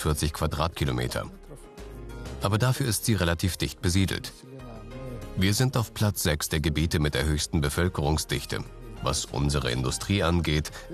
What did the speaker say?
142 Quadratkilometer. Aber dafür ist sie relativ dicht besiedelt. Wir sind auf Platz 6 der Gebiete mit der höchsten Bevölkerungsdichte. Was unsere Industrie angeht,